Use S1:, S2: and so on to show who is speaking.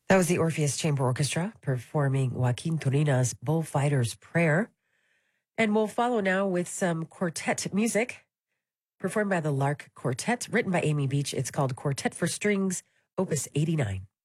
S1: That was the Orpheus Chamber Orchestra performing Joaquin Turina's Bullfighter's Prayer. And we'll follow now with some quartet music performed by the Lark Quartet, written by Amy Beach. It's called Quartet for Strings, Opus 89.